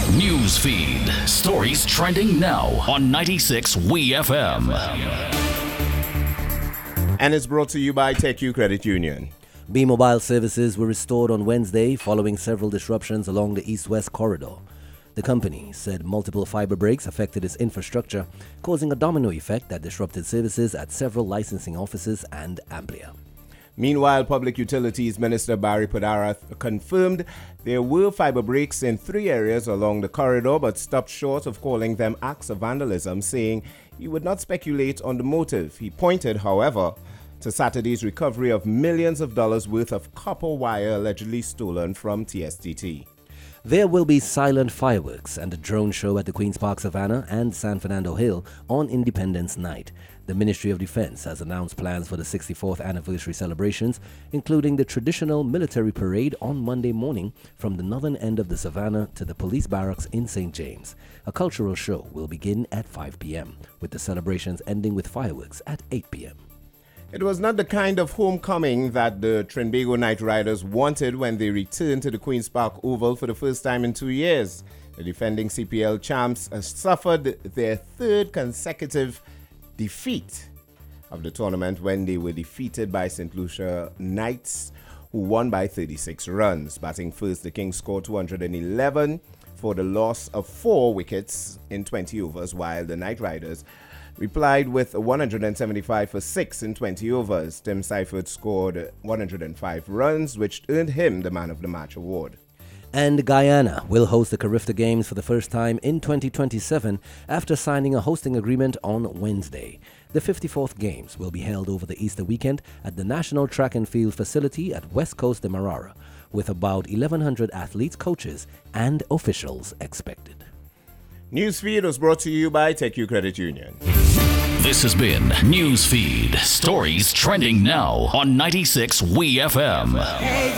News feed. Stories trending now on 96 WeFM. And it's brought to you by TechU Credit Union. B-Mobile services were restored on Wednesday following several disruptions along the east-west corridor. The company said multiple fiber breaks affected its infrastructure, causing a domino effect that disrupted services at several licensing offices and Amplia. Meanwhile, Public Utilities Minister Barry Podarath confirmed there were fiber breaks in 3 areas along the corridor, but stopped short of calling them acts of vandalism, saying he would not speculate on the motive. He pointed, however, to Saturday's recovery of millions of dollars worth of copper wire allegedly stolen from TSTT. There will be silent fireworks and a drone show at the Queen's Park Savannah and San Fernando Hill on Independence Night. The Ministry of Defense has announced plans for the 64th anniversary celebrations, including the traditional military parade on Monday morning from the northern end of the Savannah to the police barracks in St. James. A cultural show will begin at 5 p.m., with the celebrations ending with fireworks at 8 p.m. It was not the kind of homecoming that the Trinbago Knight Riders wanted when they returned to the Queen's Park Oval for the first time in 2 years. The defending CPL champs suffered their 3rd consecutive defeat of the tournament when they were defeated by St. Lucia Knights, who won by 36 runs. Batting first, the Kings scored 211 for the loss of 4 wickets in 20 overs, while the Knight Riders replied with 175 for 6 in 20 overs. Tim Seifert scored 105 runs, which earned him the Man of the Match award. And Guyana will host the Carifta Games for the first time in 2027 after signing a hosting agreement on Wednesday. The 54th Games will be held over the Easter weekend at the National Track and Field Facility at West Coast Demerara, with about 1,100 athletes, coaches, and officials expected. Newsfeed was brought to you by TechU Credit Union. This has been Newsfeed. Stories trending now on 96 WeFM.